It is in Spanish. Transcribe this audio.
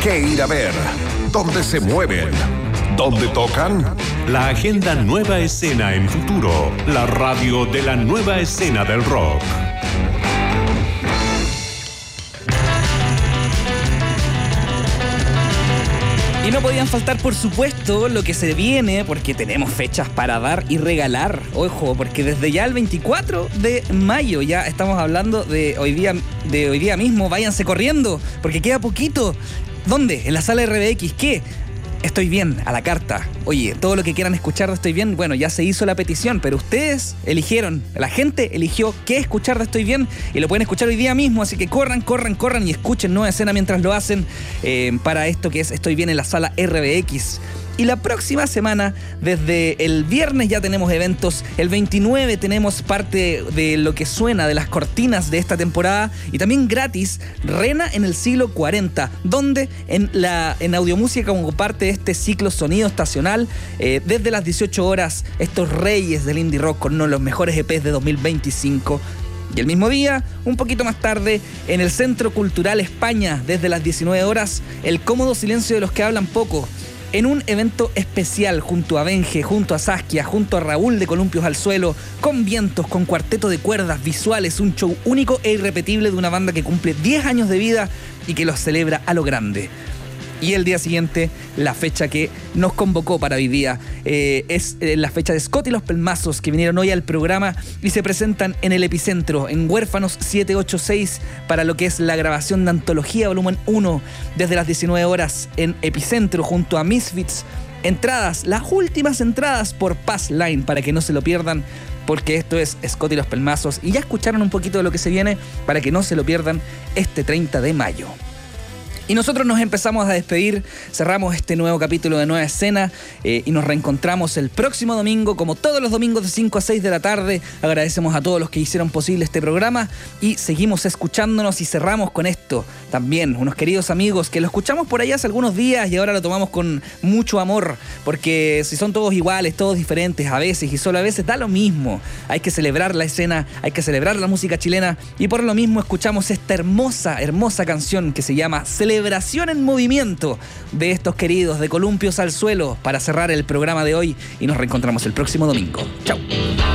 qué ir a ver, dónde se mueven, dónde tocan. La agenda Nueva Escena en Futuro, la radio de la nueva escena del rock. Y no podían faltar, por supuesto, lo que se viene, porque tenemos fechas para dar y regalar. Ojo, porque desde ya el 24 de mayo, ya estamos hablando de hoy día mismo, váyanse corriendo, porque queda poquito. ¿Dónde? En la sala RBX. ¿Qué? Estoy bien, a la carta. Oye, todo lo que quieran escuchar de Estoy Bien, bueno, ya se hizo la petición, pero ustedes eligieron, la gente eligió qué escuchar de Estoy Bien y lo pueden escuchar hoy día mismo, así que corran y escuchen Nueva Escena mientras lo hacen para esto que es Estoy Bien en la sala RBX. Y la próxima semana, desde el viernes ya tenemos eventos. El 29 tenemos parte de lo que suena, de las cortinas de esta temporada. Y también gratis, Rena en el siglo 40. Donde en Audiomúsica, como parte de este ciclo sonido estacional, desde las 18 horas, estos reyes del indie rock con uno de los mejores EPs de 2025. Y el mismo día, un poquito más tarde, en el Centro Cultural España, desde las 19 horas, El cómodo silencio de los que hablan poco. En un evento especial junto a Benje, junto a Saskia, junto a Raúl de Columpios al Suelo, con vientos, con cuarteto de cuerdas, visuales, un show único e irrepetible de una banda que cumple 10 años de vida y que los celebra a lo grande. Y el día siguiente, la fecha que nos convocó para hoy día es la fecha de Scott y los Pelmazos, que vinieron hoy al programa y se presentan en el Epicentro, en Huérfanos 786, para lo que es la grabación de Antología Volumen 1, desde las 19 horas en Epicentro, junto a Misfits. Entradas, las últimas entradas por Pass Line, para que no se lo pierdan, porque esto es Scott y los Pelmazos. Y ya escucharon un poquito de lo que se viene, para que no se lo pierdan este 30 de mayo. Y nosotros nos empezamos a despedir, cerramos este nuevo capítulo de Nueva Escena y nos reencontramos el próximo domingo, como todos los domingos de 5 a 6 de la tarde. Agradecemos a todos los que hicieron posible este programa y seguimos escuchándonos y cerramos con esto también, unos queridos amigos que lo escuchamos por allá hace algunos días y ahora lo tomamos con mucho amor, porque si son todos iguales, todos diferentes a veces y solo a veces, da lo mismo. Hay que celebrar la escena, hay que celebrar la música chilena y por lo mismo escuchamos esta hermosa canción que se llama Celebración en Movimiento, de estos queridos de Columpios al Suelo, para cerrar el programa de hoy y nos reencontramos el próximo domingo. Chau.